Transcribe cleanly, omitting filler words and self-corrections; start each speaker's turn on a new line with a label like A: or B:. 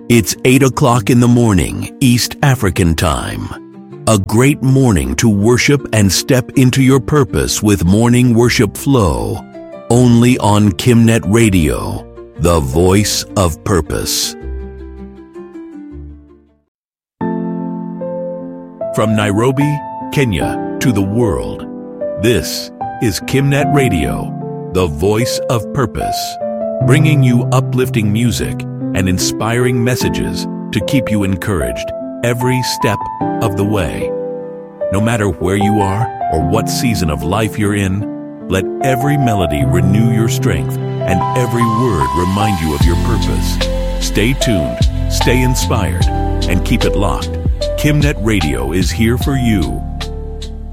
A: It's 8 o'clock in the morning, East African time. A great morning to worship and step into your purpose with Morning Worship Flow. Only on Kimnet Radio, the voice of purpose. From Nairobi, Kenya to the world, this is Kimnet Radio, the voice of purpose, bringing you uplifting music and inspiring messages to keep you encouraged every step of the way. No matter where you are or what season of life you're in, let every melody renew your strength and every word remind you of your purpose. Stay tuned, stay inspired, and keep it locked. Kimnet Radio is here for you.